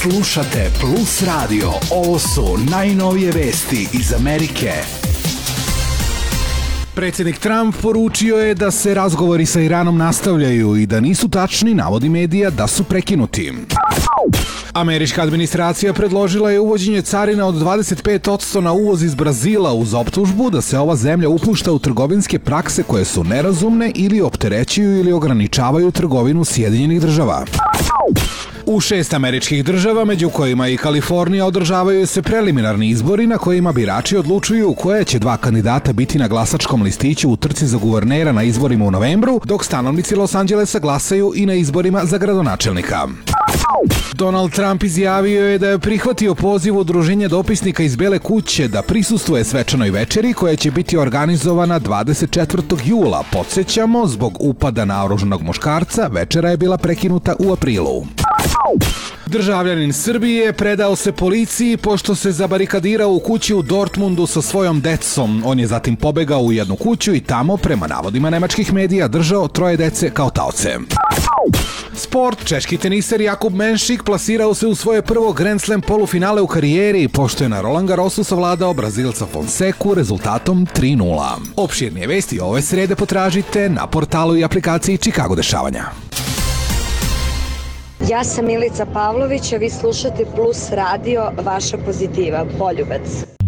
Slušate Plus Radio. Ovo su najnovije vesti iz Amerike. Predsjednik Trump poručio je da se razgovori sa Iranom nastavljaju i da nisu tačni navodi medija da su prekinuti. Američka administracija predložila je uvođenje carina od 25% na uvoz iz Brazila uz optužbu da se ova zemlja upušta u trgovinske prakse koje su nerazumne ili opterećuju ili ograničavaju trgovinu Sjedinjenih država. U 6 američkih država, među kojima i Kalifornija, održavaju se preliminarni izbori na kojima birači odlučuju koje će 2 kandidata biti na glasačkom listiću u trci za guvernera na izborima u novembru, dok stanovnici Los Angelesa glasaju i na izborima za gradonačelnika. Donald Trump izjavio je da je prihvatio poziv Udruženja dopisnika iz Bele kuće da prisustvuje svečanoj večeri koja će biti organizovana 24. jula. Podsjećamo, zbog upada naoružanog muškarca, večera je bila prekinuta u aprilu. Državljanin Srbije predao se policiji pošto se zabarikadirao u kući u Dortmundu sa svojom decom. On je zatim pobegao u jednu kuću i tamo, prema navodima nemačkih medija, držao 3 dece kao taoce. Sport. Češki teniser Jakub Menšik plasirao se u svoje prvo Grand Slam polufinale u karijeri pošto je na Roland Garrosu savladao Brazilca Fonseku rezultatom 3:0. Opširnije vesti ove srede potražite na portalu i aplikaciji Chicago dešavanja. Ja sam Milica Pavlović, a vi slušate Plus Radio, vaša pozitiva, Poljubac.